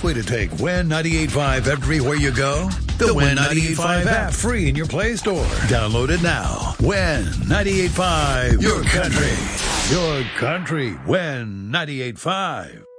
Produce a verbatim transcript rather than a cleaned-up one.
best way to take Win ninety-eight point five everywhere you go? The Win ninety-eight point five app, free in your Play Store. Download it now. Win ninety-eight point five, your country. Your country. Win ninety-eight point five.